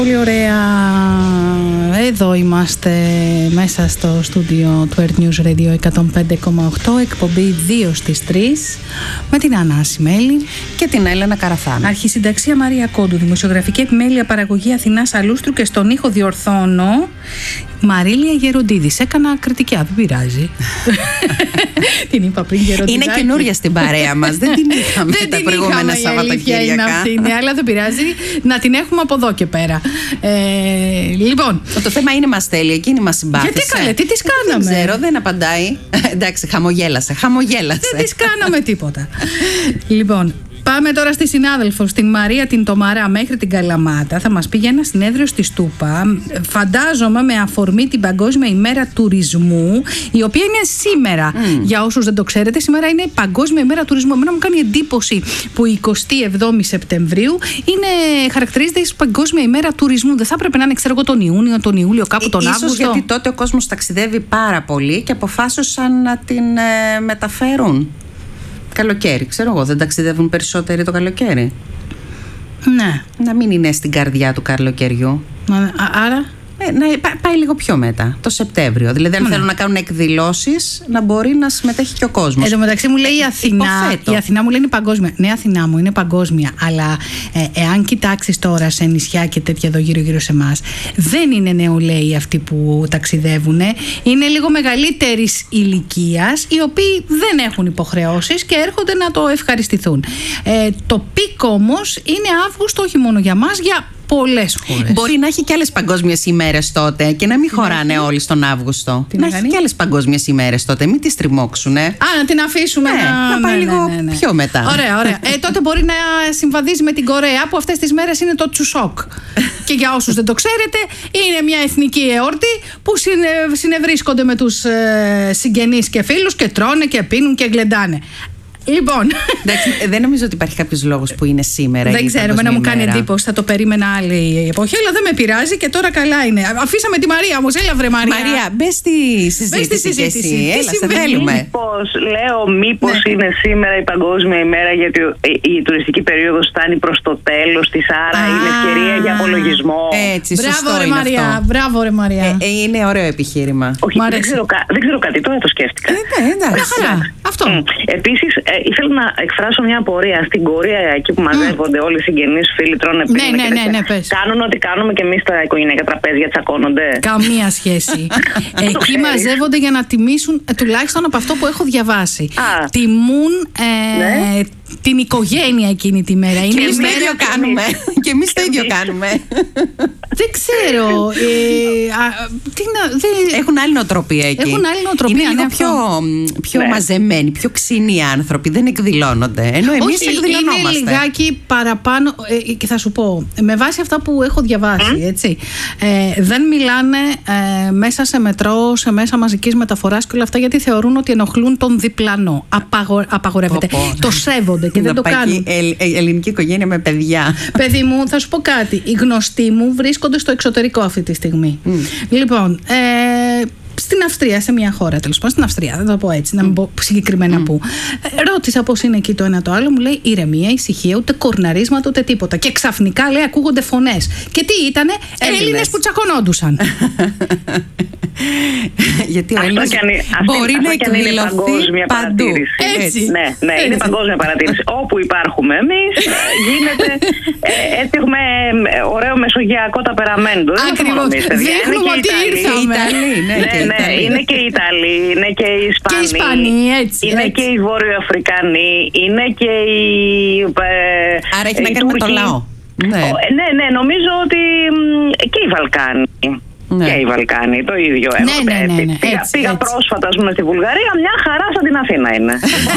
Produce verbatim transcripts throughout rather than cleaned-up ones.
Πολύ ωραία. Εδώ είμαστε μέσα στο στούντιο του Earth News Radio εκατόν πέντε κόμμα οκτώ, εκπομπή δύο στις τρεις, με την Άννα Ασημέλη και την Έλενα Καραθάνου. Αρχισυνταξία Μαρία Κόντου, δημοσιογραφική επιμέλεια παραγωγή Αθηνάς Αλούστρου και στον ήχο διορθώνω Μαρίλια Γεροντίδης. Έκανα κριτική, δεν πειράζει. Την είπα πριν Γεροντίδη. Είναι καινούρια στην παρέα μας. Δεν την είχαμε δεν τα την προηγούμενα είχαμε, Σαββατοκύριακα. Είναι αυτή, ναι, αλλά δεν πειράζει. Να την έχουμε από εδώ και πέρα. Ε, λοιπόν. Το θέμα είναι μας θέλει, εκείνη μας συμπάθησε. Γιατί καλέ, τι τις κάναμε. Δεν ξέρω, δεν απαντάει. Εντάξει, χαμογέλασε, χαμογέλασε. Δεν τις κάναμε τίποτα. Λοιπόν. Πάμε τώρα στη συνάδελφο, στην Μαρία την Τομαρά, μέχρι την Καλαμάτα. Θα μας πει για ένα συνέδριο στη Στούπα. Φαντάζομαι με αφορμή την Παγκόσμια ημέρα τουρισμού, η οποία είναι σήμερα. Mm. Για όσους δεν το ξέρετε, σήμερα είναι η Παγκόσμια ημέρα τουρισμού. Εμένα μου κάνει εντύπωση που η εικοστή εβδόμη Σεπτεμβρίου είναι, χαρακτηρίζεται η Παγκόσμια ημέρα τουρισμού. Δεν θα έπρεπε να είναι, ξέρω εγώ, τον Ιούνιο, τον Ιούλιο, κάπου τον Αύγουστο. Ίσως γιατί τότε ο κόσμος ταξιδεύει πάρα πολύ και αποφάσισαν να την ε, μεταφέρουν. Καλοκαίρι, ξέρω εγώ, δεν ταξιδεύουν περισσότεροι το καλοκαίρι. Ναι. Να μην είναι στην καρδιά του καλοκαιριού. Άρα. Ε, να πάει λίγο πιο μετά, το Σεπτέμβριο. Δηλαδή, αν ναι. θέλουν να κάνουν εκδηλώσεις, να μπορεί να συμμετέχει και ο κόσμος. Εν τω μεταξύ μου λέει η Αθηνά. Η Αθηνά μου λέει είναι παγκόσμια. Ναι, Αθηνά μου είναι παγκόσμια. Αλλά ε, εάν κοιτάξεις τώρα σε νησιά και τέτοια εδώ γύρω-γύρω σε εμάς, δεν είναι νεολαίοι αυτοί που ταξιδεύουν. Είναι λίγο μεγαλύτερης ηλικίας, οι οποίοι δεν έχουν υποχρεώσεις και έρχονται να το ευχαριστηθούν. Ε, το πικ όμως είναι Αύγουστο, όχι μόνο για μας, για πολλές χώρες. Μπορεί να έχει και άλλες παγκόσμιες ημέρες τότε και να μην τι χωράνε όλοι στον Αύγουστο. Τι να έχει και άλλες παγκόσμιες ημέρες τότε, μην τις τριμώξουνε. Α, να την αφήσουμε ναι, να... να πάει ναι, λίγο ναι, ναι, ναι. πιο μετά. Ωραία, ωραία. Ε, τότε μπορεί να συμβαδίζει με την Κορέα, που αυτές τις μέρες είναι το Τσουσόκ. Και για όσους δεν το ξέρετε, είναι μια εθνική εόρτη που συνε... συνευρίσκονται με τους ε, συγγενείς και φίλους και τρώνε και πίνουν και γλεντάνε. Λοιπόν. Εντάξει, δεν νομίζω ότι υπάρχει κάποιος λόγος που είναι σήμερα. Δεν ξέρω, εμένα μου κάνει εντύπωση. Θα το περίμενα άλλη εποχή, αλλά δεν με πειράζει και τώρα καλά είναι. Αφήσαμε τη Μαρία όμως, έλα βρε Μαρία. Μαρία, μπες στη συζήτηση. Μπες στη συζήτηση. Και εσύ. Έλα, σε θέλουμε. Μήπως, λέω, μήπως ναι. είναι σήμερα η Παγκόσμια ημέρα, γιατί η τουριστική περίοδος φτάνει προς το τέλος της, άρα Α, είναι ευκαιρία για απολογισμό. Έτσι, μπράβο, σωστό ρε είναι Μαρία. αυτό. Μπράβο, ρε Μαρία. Ε, ε, είναι ωραίο επιχείρημα. Όχι, δεν ξέρω, δεν ξέρω κάτι, τώρα το σκέφτηκα. Ε, ναι, εντάξει. Αυτό. Επίσης, ε, ήθελα να εκφράσω μια απορία. Στην Κορέα, εκεί που μαζεύονται mm. όλοι οι συγγενείς, φίλοι, τρώνε πίνουν. Ναι, ναι, ναι, ναι, πες. Κάνουν ό,τι κάνουμε και εμείς στα οικογενειακά τραπέζια, τσακώνονται. Καμία σχέση. Εκεί μαζεύονται για να τιμήσουν, ε, τουλάχιστον από αυτό που έχω διαβάσει. Α. Τιμούν ε, ναι. την οικογένεια εκείνη τη μέρα. Και εμείς το ίδιο κάνουμε. Και εμείς το ίδιο κάνουμε. Δεν ξέρω. Ε, α, τι να, δε... Έχουν άλλη νοοτροπία εκεί. Έχουν άλλη νοοτροπία. Είναι λίγο ναι, πιο, πιο ναι. μαζεμένοι, πιο ξινοί άνθρωποι. Δεν εκδηλώνονται. Ενώ εμείς Όχι, εκδηλωνόμαστε. Είναι λιγάκι παραπάνω. Ε, και θα σου πω, με βάση αυτά που έχω διαβάσει, mm. έτσι, ε, δεν μιλάνε ε, μέσα σε μετρό, σε μέσα μαζικής μεταφοράς και όλα αυτά, γιατί θεωρούν ότι ενοχλούν τον διπλανό. Απαγο, απαγορεύεται. Πω, πω. Το σέβονται και δεν το κάνουν. Η ε, ελληνική οικογένεια με παιδιά. Παιδί μου, θα σου πω κάτι. Οι γνωστοί μου βρίσκονται στο εξωτερικό αυτή τη στιγμή. Mm. Λοιπόν, ε, στην Αυστρία, σε μια χώρα τέλος πάντων, στην Αυστρία, θα το πω έτσι, να μην πω συγκεκριμένα mm. που. Ε, ρώτησα πώς είναι εκεί το ένα το άλλο, μου λέει ηρεμία, ησυχία, ούτε κορναρίσματα, ούτε τίποτα. Και ξαφνικά λέει ακούγονται φωνές. Και τι ήτανε, Έλληνες που τσακωνόντουσαν. Γιατί ο Έλληνας μπορεί να εκδηλωθεί παντού. Έτσι. Ναι, ναι, είναι παγκόσμια παρατήρηση. Όπου υπάρχουμε εμείς, γίνεται. Ε, έτσι έχουμε ωραίο μεσογειακό ταπεραμέντο. Ακριβώς. Δείχνουμε ότι ήρθαμε. Ναι, ναι, είναι και οι Ιταλοί, είναι και οι Ισπανοί. Και οι Ισπανοί, έτσι. Είναι έτσι. και οι Βορειοαφρικανοί, είναι και οι. Ε, Άρα έχει να κάνει με το λαό. Ναι. ναι, ναι, νομίζω ότι και οι Βαλκάνοι. Ναι. Και οι Βαλκάνοι, το ίδιο. Ναι, ναι, ναι, ναι, ναι. Πήγα, έτσι, πήγα έτσι. πρόσφατα, ας πούμε, στη Βουλγαρία, μια χαρά σαν την Αθήνα είναι.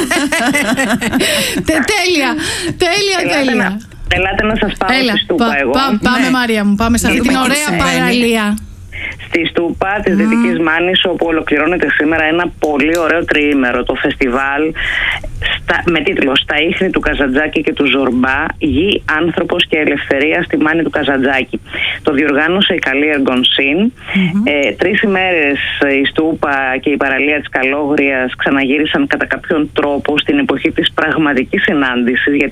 τέλεια, τέλεια, τέλεια. Ελάτε να σας πάω Έλα, στη Στούπα πα, εγώ. Πα, πάμε ναι. Μαρία μου, πάμε σε αυτή την ωραία παραλία. Στη Στούπα της mm. Δυτικής Μάνης, όπου ολοκληρώνεται σήμερα ένα πολύ ωραίο τριήμερο, το φεστιβάλ στα, με τίτλο «Στα ίχνη του Καζαντζάκη και του Ζορμπά, γη, άνθρωπος και ελευθερία στη Μάνη του Καζαντζάκη». Το διοργάνωσε η καλή Εργονσίν. Mm-hmm. Ε, τρεις ημέρες η Στούπα και η παραλία της Καλόγριας ξαναγύρισαν κατά κάποιον τρόπο στην εποχή της πραγματικής συνάντησης, γιατί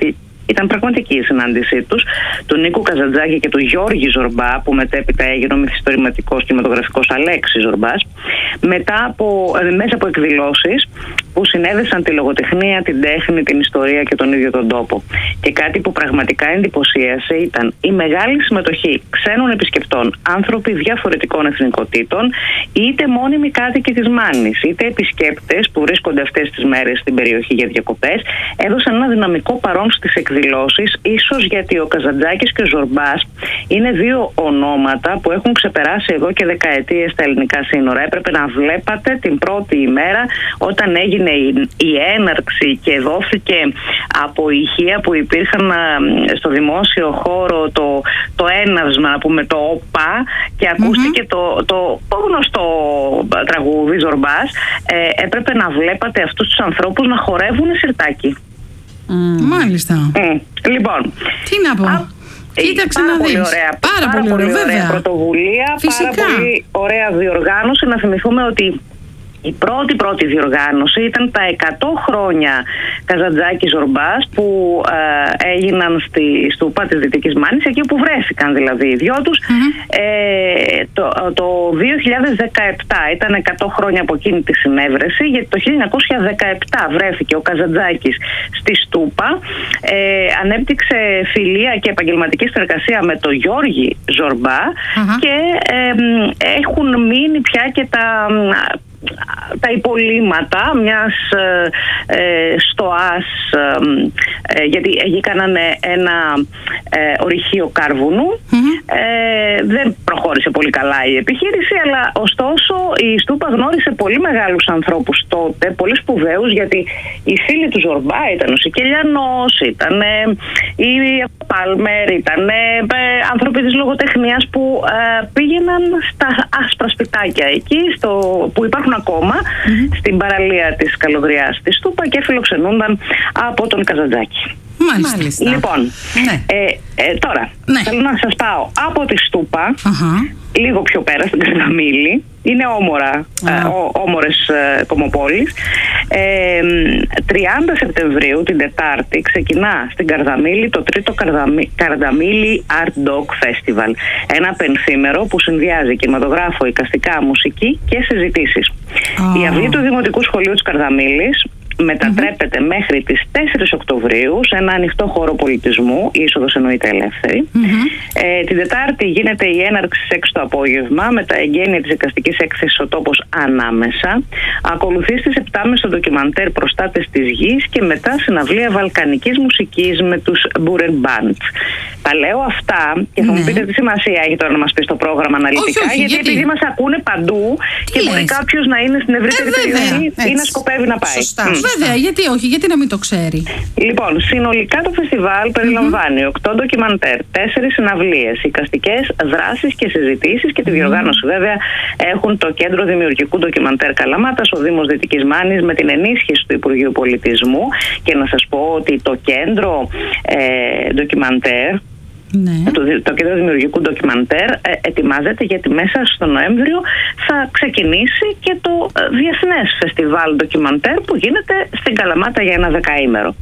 Ήταν πραγματική η συνάντησή τους, του Νίκου Καζαντζάκη και του Γιώργη Ζορμπά, που μετέπειτα έγινε ο μυθιστορηματικός κινηματογραφικός Αλέξης Ζορμπάς, μετά από, μέσα από εκδηλώσεις που συνέδεσαν τη λογοτεχνία, την τέχνη, την ιστορία και τον ίδιο τον τόπο. Και κάτι που πραγματικά εντυπωσίασε ήταν η μεγάλη συμμετοχή ξένων επισκεπτών, άνθρωποι διαφορετικών εθνικοτήτων, είτε μόνιμοι κάτοικοι της Μάνης, είτε επισκέπτες που βρίσκονται αυτές τις μέρες στην περιοχή για διακοπές, έδωσαν ένα δυναμικό παρόν στις εκδηλώσεις, ίσως γιατί ο Καζαντζάκης και ο Ζορμπάς είναι δύο ονόματα που έχουν ξεπεράσει εδώ και δεκαετίες στα ελληνικά σύνορα. Έπρεπε να βλέπατε την πρώτη ημέρα όταν έγινε η έναρξη και δόθηκε από ηχεία που υπήρχαν στο δημόσιο χώρο το, το έναυσμα, να πούμε, το ΟΠΑ, και ακούστηκε mm-hmm. το, το γνωστό τραγούδι Ζορμπάς. Ε, έπρεπε να βλέπατε αυτούς τους ανθρώπους να χορεύουν σιρτάκι. Mm. Μάλιστα. Mm. Λοιπόν, τι να πω. Α, κοίταξε πάρα να πολύ δεις. ωραία, πάρα, πάρα πολύ ωραία, ωραία πρωτοβουλία, Φυσικά. πάρα πολύ ωραία διοργάνωση. Να θυμηθούμε ότι η πρώτη πρώτη διοργάνωση ήταν τα εκατό χρόνια Καζαντζάκη Ζορμπάς που ε, έγιναν στη Στούπα της Δυτικής Μάνης, εκεί που βρέθηκαν δηλαδή οι δυο τους. Mm-hmm. Ε, το, το δύο χιλιάδες δεκαεπτά ήταν εκατό χρόνια από εκείνη τη συνέβρεση, γιατί το χίλια εννιακόσια δεκαεπτά βρέθηκε ο Καζαντζάκης στη Στούπα, ε, ανέπτυξε φιλία και επαγγελματική συνεργασία με τον Γιώργη Ζορμπά, mm-hmm. και ε, έχουν μείνει πια και τα τα υπολείμματα μιας ε, στοάς, ε, γιατί εκεί κάνανε ένα ε, ορυχείο κάρβουνου. Mm-hmm. Ε, δεν προχώρησε πολύ καλά η επιχείρηση, αλλά ωστόσο η Στούπα γνώρισε πολύ μεγάλους ανθρώπους τότε, πολύ σπουδαίους, γιατί οι φίλοι του Ζορμπά ήταν ο Σικελιανός, ήταν η Πάλμερ, ήταν ε, άνθρωποι της λογοτεχνίας που ε, πήγαιναν στα άσπρα σπιτάκια εκεί, στο, που υπάρχουν ακόμα mm-hmm. στην παραλία της Καλωδριάς στη Στούπα, και φιλοξενούνταν από τον Καζαντζάκη. Μάλιστα. Μάλιστα. Λοιπόν, ναι. ε, ε, τώρα ναι. θέλω να σας πάω από τη Στούπα uh-huh. λίγο πιο πέρα στην Καρδαμήλη. Είναι όμορα, uh-huh. ε, ό, όμορες ε, κομμοπόλεις. Ε, τριάντα Σεπτεμβρίου, την Τετάρτη, ξεκινά στην Καρδαμήλη το τρίτο Καρδαμί, Καρδαμήλη Art Dog Festival. Ένα πενθήμερο που συνδυάζει κινηματογράφο, εικαστικά, μουσική και συζητήσεις. Uh-huh. Η αυλή του Δημοτικού Σχολείου της Καρδαμήλης μετατρέπεται mm-hmm. μέχρι τις τέσσερις Οκτωβρίου σε ένα ανοιχτό χώρο πολιτισμού, η είσοδος εννοείται ελεύθερη. Mm-hmm. Ε, την Τετάρτη γίνεται η έναρξη στις έξι το απόγευμα με τα εγγένεια της εικαστικής έκθεσης ο τόπος ανάμεσα. Ακολουθεί στις επτά με στο ντοκιμαντέρ Προστάτες της Γης και μετά συναυλία βαλκανικής μουσικής με τους Buren Band. Τα λέω αυτά και θα mm-hmm. μου πείτε τι σημασία έχει τώρα να μας πει στο πρόγραμμα αναλυτικά, όχι, όχι, γιατί, γιατί επειδή μας ακούνε παντού τι και λες? Μπορεί κάποιος να είναι στην ευρύτερη ε, περιοχή ή να σκοπεύει να πάει. Σωστά. Mm. Βέβαια, γιατί όχι, γιατί να μην το ξέρει. Λοιπόν, συνολικά το φεστιβάλ περιλαμβάνει οκτώ mm-hmm. ντοκιμαντέρ, τέσσερις συναυλίες, εικαστικές δράσεις και συζητήσεις, και τη διοργάνωση mm-hmm. βέβαια έχουν το Κέντρο Δημιουργικού Ντοκιμαντέρ Καλαμάτας, ο Δήμος Δυτικής Μάνης, με την ενίσχυση του Υπουργείου Πολιτισμού. Και να σας πω ότι το Κέντρο ε, Ντοκιμαντέρ, ναι. Το, το Κέντρο Δημιουργικού Ντοκιμαντέρ ε, ετοιμάζεται, γιατί μέσα στο Νοέμβριο θα ξεκινήσει και το ε, Διεθνές Φεστιβάλ Ντοκιμαντέρ που γίνεται στην Καλαμάτα για ένα δεκαήμερο.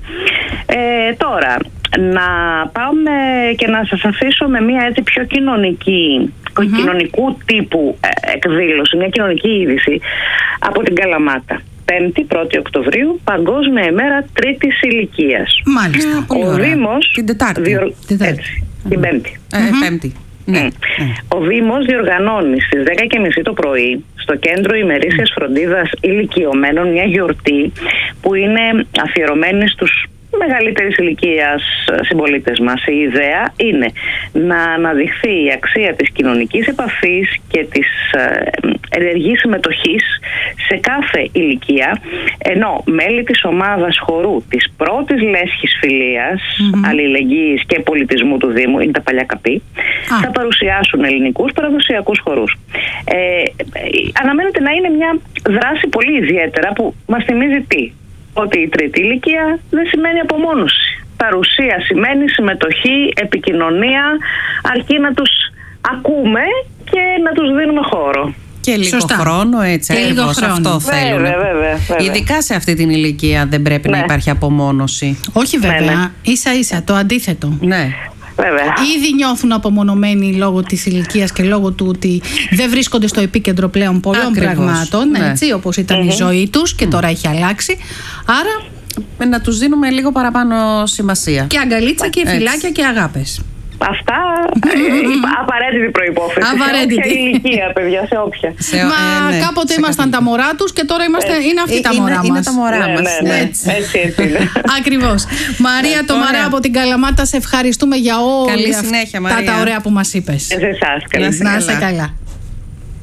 Ε, τώρα, να πάμε και να σας αφήσω με μια έτσι πιο κοινωνική, mm-hmm. κοινωνικού τύπου ε, εκδήλωση, μια κοινωνική είδηση από την Καλαμάτα. Πέμπτη, πρώτη Οκτωβρίου, Παγκόσμια ημέρα τρίτης ηλικίας. Μάλιστα, πολύ ο ωραία. Δήμος την Τετάρτη. Διορ... Τετάρτη. Έτσι, την Πέμπτη. Ε, mm-hmm. Πέμπτη. Ναι. Mm. Ο Δήμος διοργανώνει στις δέκα και μισή το πρωί στο Κέντρο Ημερήσιας Φροντίδας Ηλικιωμένων μια γιορτή που είναι αφιερωμένη στους μεγαλύτερης ηλικίας συμπολίτες μας. Η ιδέα είναι να αναδειχθεί η αξία της κοινωνικής επαφής και της ενεργής συμμετοχής σε κάθε ηλικία, ενώ μέλη της ομάδας χορού της πρώτης λέσχης φιλίας, mm-hmm. αλληλεγγύης και πολιτισμού του Δήμου, είναι τα παλιά καπί, ah. θα παρουσιάσουν ελληνικούς παραδοσιακούς χορούς. Ε, αναμένεται να είναι μια δράση πολύ ιδιαίτερα που μας θυμίζει τι? Ότι η τρίτη ηλικία δεν σημαίνει απομόνωση. Παρουσία σημαίνει συμμετοχή, επικοινωνία, αρκεί να τους ακούμε και να τους δίνουμε χώρο. και λίγο Σωστά. χρόνο, έτσι. Και λίγο χρόνο. Αυτό θέλουν. Βέβαια, βέβαια, βέβαια. Ειδικά σε αυτή την ηλικία δεν πρέπει Ναι. να υπάρχει απομόνωση. Όχι βέβαια, Ναι, ναι. ίσα ίσα, το αντίθετο. Ναι. Βέβαια. Ήδη νιώθουν απομονωμένοι λόγω της ηλικίας και λόγω του ότι δεν βρίσκονται στο επίκεντρο πλέον πολλών Ακριβώς, πραγμάτων, ναι. έτσι, όπως ήταν η ζωή τους και τώρα έχει αλλάξει. Άρα Να τους δίνουμε λίγο παραπάνω σημασία. και αγκαλίτσα και Έτσι. φυλάκια και αγάπες. Αυτά ε, απαραίτητη προϋπόθεση. Απαραίτητη. Σε όποια ηλικία, παιδιά, σε όποια. Σε- Μα ε, ναι, κάποτε σε ήμασταν κάθε- τα μωρά τους και τώρα είμαστε, είναι αυτή Ε, τα είναι- μωρά είναι μας. τα μωρά Ναι, μας. ναι, ναι. Έτσι. Έτσι, έτσι είναι. Ακριβώς. Μαρία Τομαρά Ωραία. από την Καλαμάτα, σε ευχαριστούμε για όλα Καλή αυτά συνέχεια, τα, Μαρία. τα ωραία που μας είπες. Σε εσάς, καλή Να είσαι Να είσαι καλά. καλά.